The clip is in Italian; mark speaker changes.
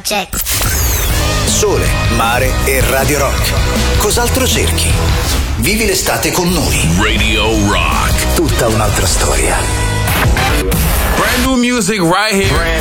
Speaker 1: Jack.
Speaker 2: Sole, mare e Radio Rock. Cos'altro cerchi? Vivi l'estate con noi.
Speaker 3: Radio Rock.
Speaker 2: Tutta un'altra storia.
Speaker 4: Brand new music right here.